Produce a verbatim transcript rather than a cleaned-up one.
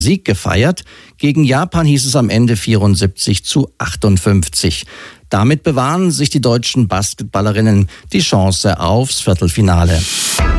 Sieg gefeiert. Gegen Japan hieß es am Ende vierundsiebzig zu achtundfünfzig. Damit bewahren sich die deutschen Basketballerinnen die Chance aufs Viertelfinale.